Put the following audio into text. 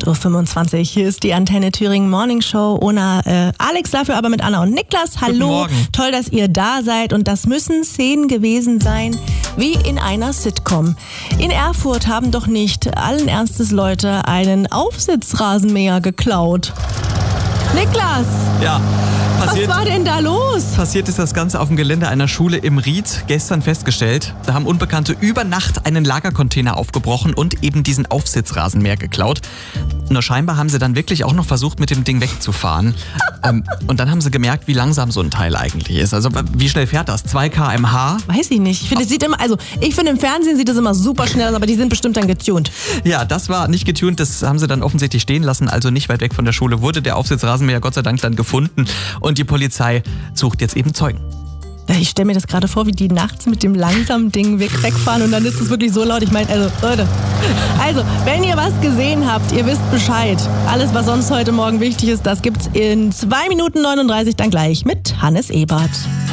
8.25 Uhr. Hier ist die Antenne Thüringen Morning Show ohne Alex, dafür aber mit Anna und Niklas. Hallo, Guten Morgen. Toll, dass ihr da seid. Und das müssen Szenen gewesen sein wie in einer Sitcom. In Erfurt haben doch nicht allen Ernstes Leute einen Aufsitzrasenmäher geklaut. Niklas! Ja, Was war denn da los? passiert ist das Ganze auf dem Gelände einer Schule im Ried gestern festgestellt. Da haben Unbekannte über Nacht einen Lagercontainer aufgebrochen und eben diesen Aufsitzrasenmäher geklaut. Nur scheinbar haben sie dann wirklich auch noch versucht, mit dem Ding wegzufahren. Und dann haben sie gemerkt, wie langsam so ein Teil eigentlich ist. Also wie schnell fährt das? 2 km/h? Weiß ich nicht. Ich finde, im Fernsehen sieht es immer super schnell aus, aber die sind bestimmt dann getuned. Ja, das war nicht getunt, das haben sie dann offensichtlich stehen lassen. Also nicht weit weg von der Schule wurde der Aufsitzrasenmäher Gott sei Dank dann gefunden. Und die Polizei sucht jetzt eben Zeugen. Ich stelle mir das gerade vor, wie die nachts mit dem langsamen Ding wegfahren und dann ist es wirklich so laut. Ich meine, Leute. Also, wenn ihr was gesehen habt, ihr wisst Bescheid. Alles, was sonst heute Morgen wichtig ist, das gibt's in 2 Minuten 39 dann gleich mit Hannes Ebert.